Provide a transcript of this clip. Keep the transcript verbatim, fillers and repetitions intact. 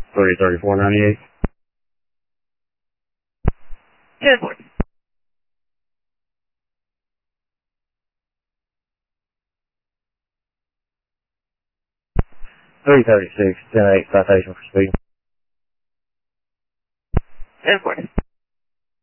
three thirty-four ninety-eight. ten four. three thirty-six, ten eight, citation for speed. ten four.